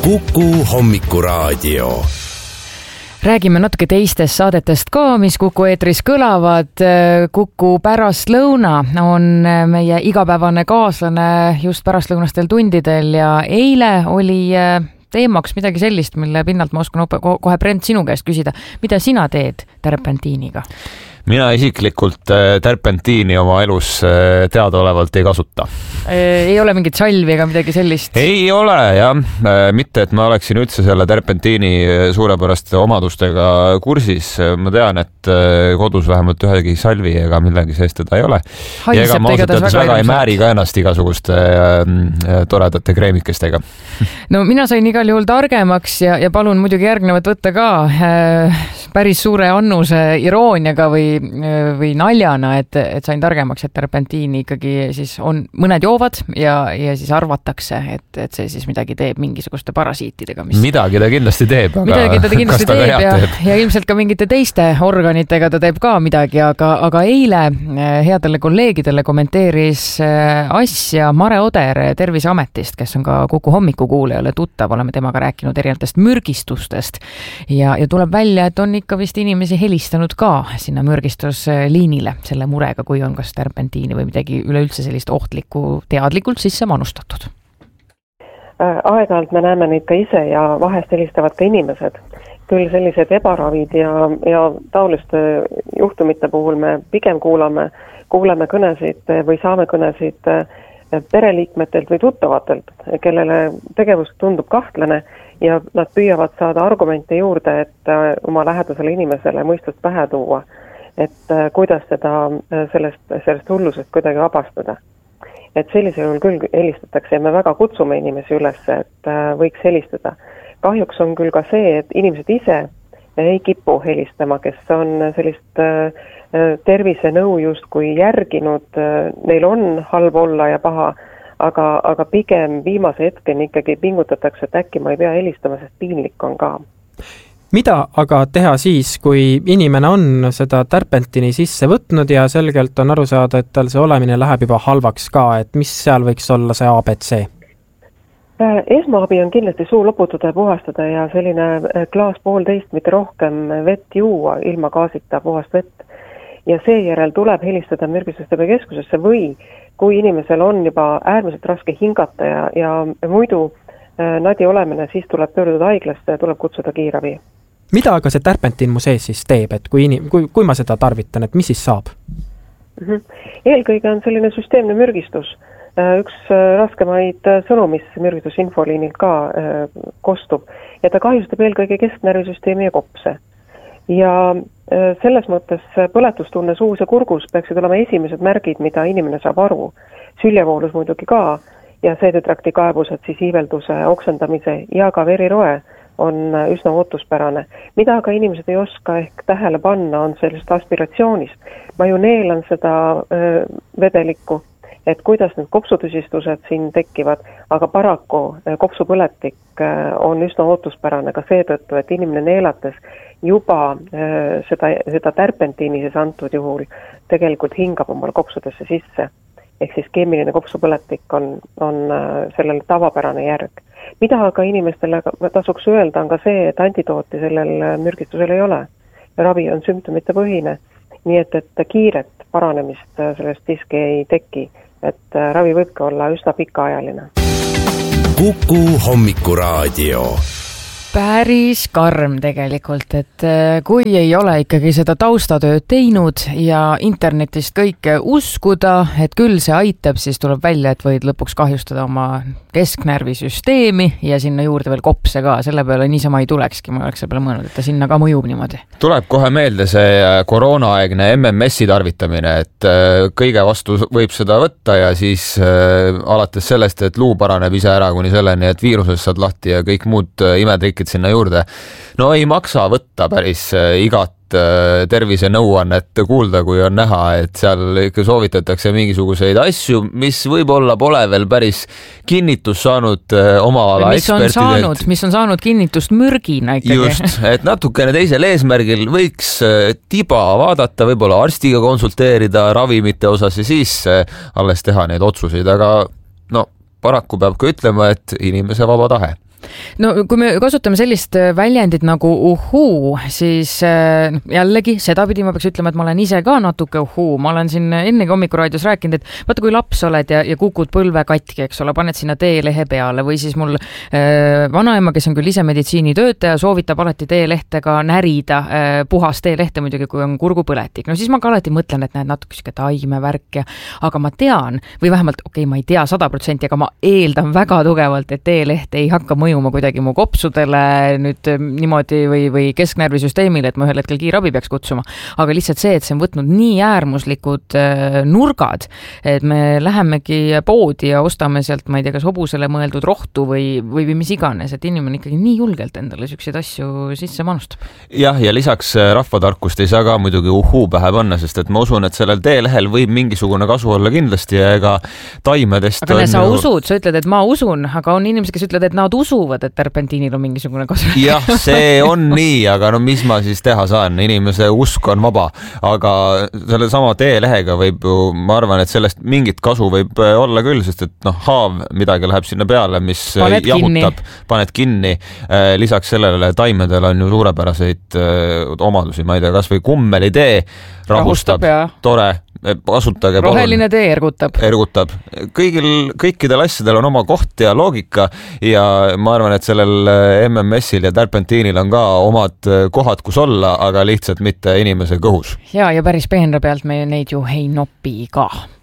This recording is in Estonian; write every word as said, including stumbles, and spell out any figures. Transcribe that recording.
Kuku Hommikuraadio. Räägime natuke teistest saadetest ka, mis Kuku eetris kõlavad. Kuku pärastlõuna on meie igapäevane kaaslane just pärastlõunastel tundidel ja eile oli teemaks midagi sellist, mille pinnalt ma oskan kohe Brent sinu käest küsida. Mida sina teed terpentiiniga? Mina isiklikult terpentiini oma elus teadaolevalt ei kasuta. Ei ole mingit salvi ega midagi sellist? Ei ole, jah. Mitte, et ma oleksin üldse selle terpentiini suurepäraste omadustega kursis. Ma tean, et kodus vähemalt ühegi salvi ega millegi seest teda ei ole. Haiseb ja ega ma ausalt väga, väga ei määri ka ennast igasuguste toredate kreemikestega. No mina sain igal juhul targemaks ja, ja palun muidugi järgnevat võtta ka päris suure annuse irooniaga või või naljana, et, et sain targemaks, et terpentiini ikkagi siis on mõned joovad ja, ja siis arvatakse, et, et see siis midagi teeb mingisuguste parasiitidega. Mis... Midagi ta kindlasti teeb, aga midagi ta kindlasti ta teeb ja, teeb ja ilmselt ka mingite teiste organitega ta teeb ka midagi, aga, aga eile headele kolleegidele kommenteeris asja Mare Oder Terviseametist, kes on ka Kuku hommikukuulajale tuttav, oleme temaga rääkinud erinevatest mürgistustest ja, ja tuleb välja, et on ikka vist inimesi helistanud ka sinna mürgistusliinile selle murega, kui on kas terpentiini või midagi üleüldse sellist ohtlikku teadlikult sisse manustatud. Aeg-ajalt me näeme neid ka ise ja vahest helistavad ka inimesed. Küll sellised ebaravid ja, ja taoliste juhtumite puhul me pigem kuulame, kuuleme kõnesid või saame kõnesid pereliikmetelt või tuttavatelt, kellele tegevus tundub kahtlane ja nad püüavad saada argumente juurde, et oma lähedasele inimesele mõistust pähe tuua. Et kuidas seda sellest, sellest hullusest kuidagi vabastada. Et sellisel juhul küll helistatakse ja me väga kutsume inimesi üles, et võiks helistada. Kahjuks on küll ka see, et inimesed ise ei kipu helistama, kes on sellist tervisenõu justkui järginud, neil on halb olla ja paha, aga, aga pigem viimase hetkeni ikkagi pingutatakse, et äkki ma ei pea helistama, sest piinlik on ka. Mida aga teha siis, kui inimene on seda terpentini sisse võtnud ja selgelt on aru saada, et tal see olemine läheb juba halvaks ka, et mis seal võiks olla see A B C? Esmaabi on kindlasti suu loputada ja puhastada ja selline klaas poolteist, mitte rohkem vett juua, ilma gaasita puhast vett. Ja seejärel tuleb helistada mürgistustebekeskusesse või kui inimesel on juba äärmiselt raske hingata ja, ja muidu nadi olemine, siis tuleb pöörduda haiglasse ja tuleb kutsuda kiirabi. Mida aga see terpentiin mu sees siis teeb, et kui, inim, kui, kui ma seda tarvitan, et mis siis saab? Eelkõige on selline süsteemne mürgistus. Üks raskemaid sõnu, mis mürgistusinfoliinilt ka kostub ja ta kahjustab eelkõige kesknärvisüsteemi ja kopse. Ja selles mõttes põletustunne suus ja kurgus peaksid olema esimesed märgid, mida inimene saab aru. Süljevoolus muidugi ka ja seedetrakti kaebused, siis iivelduse, oksendamise ja ka veriroe on üsna ootuspärane. Mida aga inimesed ei oska ehk tähele panna, on sellest aspiratsioonist. Ma ju neelan seda öö, vedelikku, et kuidas need kopsutüsistused siin tekivad, aga paraku kopsupõletik on üsna ootuspärane ka seetõttu, et inimene neelates juba öö, seda, seda terpentiini siis antud juhul tegelikult hingab omal kopsudesse sisse. Ehk siis keemiline kopsupõletik on, on sellel tavapärane järg. Mida aga inimestele tasuks öelda on ka see, et antidooti sellel mürgistusel ei ole. Ravi on sümptomite põhine, nii et, et kiiret paranemist sellest siiski ei teki, et ravi võibki olla üsna pikaajaline. Kuku Hommikuraadio. Päris karm tegelikult, et kui ei ole ikkagi seda taustatööd teinud ja internetist kõike uskuda, et küll see aitab, siis tuleb välja, et võid lõpuks kahjustada oma kesknärvisüsteemi ja sinna juurde veel kopse ka. Selle peale niisama ei tulekski, ma oleks selle peale mõelnud, et ta sinna ka mõjub niimoodi. Tuleb kohe meelde see koroonaaegne M M S-i tarvitamine, et kõige vastu võib seda võtta ja siis alates sellest, et luu paraneb ise ära kuni selleni, et viirusest saad lahti ja kõik muud imetrikid sinna juurde. No ei maksa võtta päris igat tervisenõuannet kuulda, kui on näha, et seal ikka soovitatakse mingisuguseid asju, mis võib-olla pole veel päris kinnitus saanud oma ala ekspertidelt. Mis on saanud kinnitust mürgina ikkagi. Just, et natukene teisel eesmärgil võiks tiba vaadata, võib-olla arstiga konsulteerida ravimite osas ja siis alles teha neid otsuseid, aga no paraku peab ka ütlema, et inimese vaba tahe. no kui me kasutame sellist väljendit nagu uhuu, siis jällegi sedapidi ma peaks ütlema, et ma olen ise ka natuke uhuu. Ma olen siin ennegi hommikuraadios rääkinud, et vaata kui laps oled ja, ja kukud põlve katki, eks ole, paned sinna teelehe peale või siis mul äh, vanaema, kes on küll ise meditsiinitöötaja, soovitab alati teelehtega närida äh, puhas teelehte muidugi, kui on kurgupõletik. No siis ma ka alati mõtlen, et näed natuke siuke taimevärk ja, aga ma tean või vähemalt, okei okay,, ma ei tea sada protsenti, aga ma eeldan väga tugevalt, et teeleht ei hakka mõjuma kuidagi mu kopsudele nüüd niimoodi või, või kesknärvisüsteemile, et ma ühel hetkel kiirabi peaks kutsuma. Aga lihtsalt see, et see on võtnud nii äärmuslikud nurgad, et me lähemegi poodi ja ostame sealt, ma ei tea, kas hobusele mõeldud rohtu või, või, või mis iganes, et inimene ikkagi nii julgelt endale sükseid asju sisse manustab. Jah, ja lisaks rahvatarkust ei saa ka muidugi uhuu pähe panna, sest et ma usun, et sellel teelehel võib mingisugune kasu olla kindlasti ja ega taimedest aga on sa ju... usud, sa ütled, et ma usun, aga on inimesed, kes ütlevad, et nad usuvad, et terpentiinil on mingisugune kasu. Jah, see on nii, aga no mis ma siis teha saan, inimese usk on vaba, aga selle sama teelehega võib ju, ma arvan, et sellest mingit kasu võib olla küll, sest et noh, haav midagi läheb sinna peale, mis paned jahutab, kinni. paned kinni. Lisaks sellele taimedel on ju suurepäraseid omadusi, ma ei tea, kas või kummelitee rahustab, rahustab tore, kasutage roheline tee ergutab. ergutab. Kõigil, kõikidel asjadel on oma koht ja loogika ja ma arvan, et sellel M M S-il ja terpentiinil on ka omad kohad, kus olla, aga lihtsalt mitte inimese kõhus. Ja, ja päris peenra pealt me neid ju ei nopi ka.